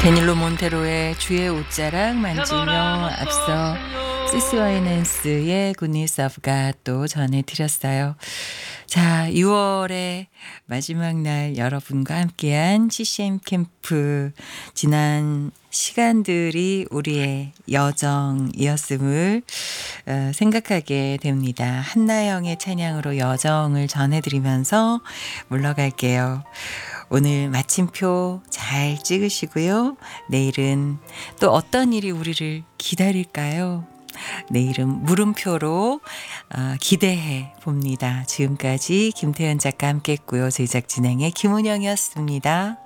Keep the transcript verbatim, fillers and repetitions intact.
데닐로 몬테로의 주의 옷자락 만지며 앞서 시시 와이낸스의 Goodness of God도 전해드렸어요. 자, 유월의 마지막 날 여러분과 함께한 씨씨엠 캠프, 지난 시간들이 우리의 여정이었음을 어, 생각하게 됩니다. 한나영의 찬양으로 여정을 전해드리면서 물러갈게요. 오늘 마침표 잘 찍으시고요. 내일은 또 어떤 일이 우리를 기다릴까요? 내일은 물음표로 어, 기대해 봅니다. 지금까지 김태현 작가 함께 했고요. 제작 진행의 김은영이었습니다.